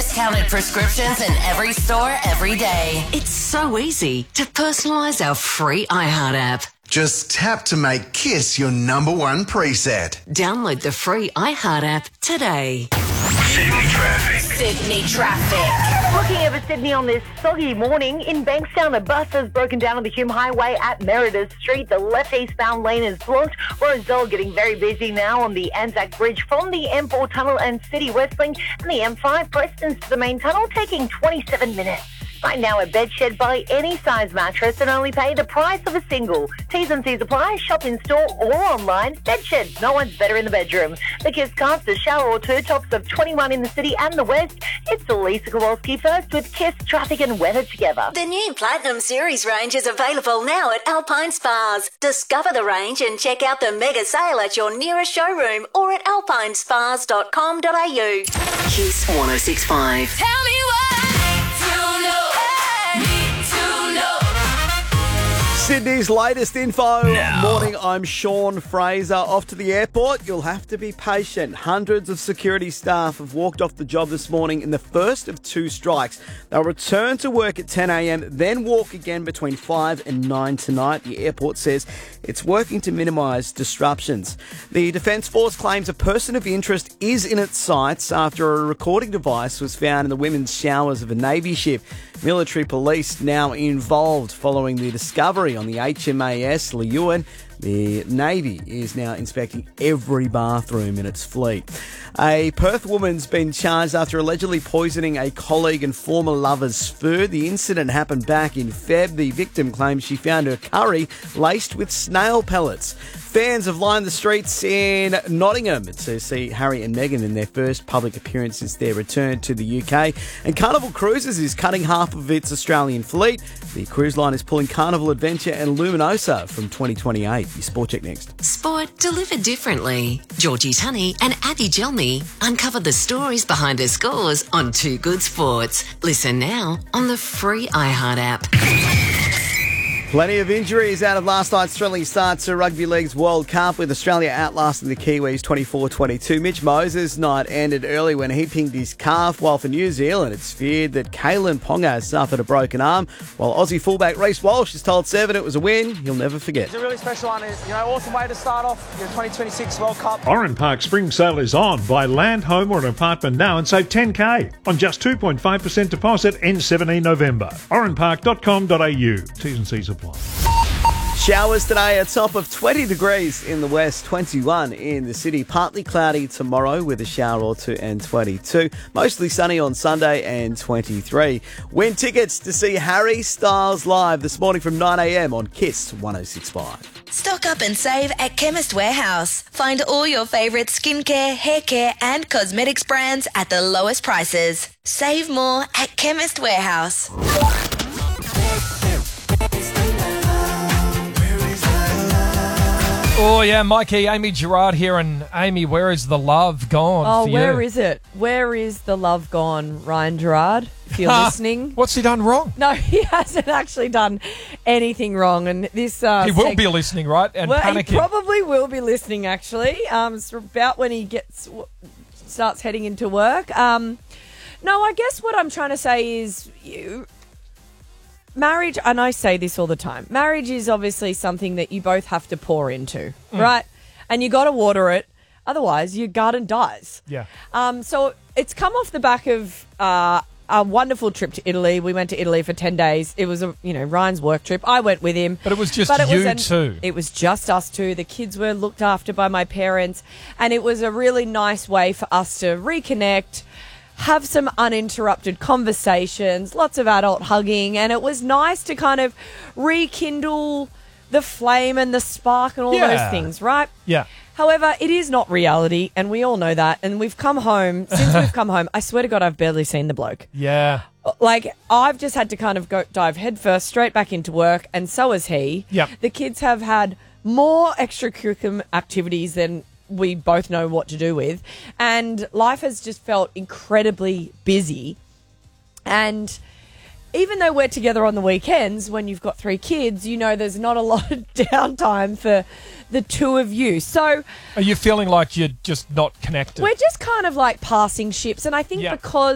discounted prescriptions in every store every day. It's so easy to personalise our free iHeart app. Just tap to make KISS your number one preset. Download the free iHeart app today. Sydney traffic. Sydney traffic. Looking over Sydney on this soggy morning, in Bankstown, a bus has broken down on the Hume Highway at Meredith Street. The left eastbound lane is blocked. Roselle getting very busy now on the Anzac Bridge from the M4 tunnel and City West Link, and the M5 Prestons to the main tunnel, taking 27 minutes. Right now at Bedshed, buy any size mattress and only pay the price of a single. T's and C's apply. Shop in store or online. Bedshed, no one's better in the bedroom. The KISS Cast, a shower or two, tops of 21 in the city and the west. It's Lisa Kowalski first with KISS traffic and weather together. The new Platinum Series range is available now at Alpine Spas. Discover the range and check out the mega sale at your nearest showroom or at alpinespas.com.au. KISS 106.5. Tell me what to know. Sydney's latest info. Now. Morning, I'm Sean Fraser. Off to the airport. You'll have to be patient. Hundreds of security staff have walked off the job this morning in the first of two strikes. They'll return to work at 10 a.m, then walk again between 5 and 9 tonight. The airport says it's working to minimise disruptions. The Defence Force claims a person of interest is in its sights after a recording device was found in the women's showers of a Navy ship. Military police now involved following the discovery on the HMAS Leeuwin. The Navy is now inspecting every bathroom in its fleet. A Perth woman's been charged after allegedly poisoning a colleague and former lover's food. The incident happened back in Feb. The victim claims she found her curry laced with snail pellets. Fans have lined the streets in Nottingham to see Harry and Meghan in their first public appearance since their return to the UK. And Carnival Cruises is cutting half of its Australian fleet. The cruise line is pulling Carnival Adventure and Luminosa from 2028. Your Sport Check next. Sport delivered differently. Georgie Tunney and Abby Gelmy uncover the stories behind the scores on Too Good Sports. Listen now on the free iHeart app. Plenty of injuries out of last night's thrilling start to Rugby League's World Cup, with Australia outlasting the Kiwis 24-22. Mitch Moses' night ended early when he pinged his calf, while for New Zealand it's feared that Kalen Ponga has suffered a broken arm, while Aussie fullback Reece Walsh has told Seven it was a win he'll never forget. It's a really special one. Awesome way to start off your 2026 World Cup. Oran Park Spring Sale is on. Buy land, home or an apartment now and save $10,000 on just 2.5% deposit ends 17 November. oranpark.com.au. T's and C's apply. Showers today, a top of 20 degrees in the west, 21 in the city. Partly cloudy tomorrow with a shower or two and 22. Mostly sunny on Sunday and 23. Win tickets to see Harry Styles live this morning from 9 a.m. on KISS 106.5. Stock up and save at Chemist Warehouse. Find all your favourite skincare, hair care and cosmetics brands at the lowest prices. Save more at Chemist Warehouse. Oh, yeah, Mikey, Amy Gerard here. And Amy, where is the love gone? Oh, for where you? is it? Where is the love gone, Ryan Gerard? If you're listening. What's he done wrong? No, he hasn't actually done anything wrong. And this he will be listening, right? And panicking. He probably will be listening, actually. It's about when he starts heading into work. No, I guess what I'm trying to say is marriage, and I say this all the time, marriage is obviously something that you both have to pour into, right? And you got to water it, otherwise your garden dies. Yeah. So it's come off the back of a wonderful trip to Italy. We went to Italy for 10 days. It was Ryan's work trip. I went with him. But it was just you two. It was just us two. The kids were looked after by my parents, and it was a really nice way for us to reconnect, have some uninterrupted conversations, lots of adult hugging, and it was nice to kind of rekindle the flame and the spark and all those things, right? Yeah. However, it is not reality, and we all know that. And we've come home, since we've come home, I swear to God, I've barely seen the bloke. Yeah. Like, I've just had to kind of dive headfirst straight back into work, and so has he. Yep. The kids have had more extracurricular activities than we both know what to do with, and life has just felt incredibly busy. And even though we're together on the weekends, when you've got 3 kids, there's not a lot of downtime for the two of you. So are you feeling like you're just not connected? We're just kind of like passing ships, and I think because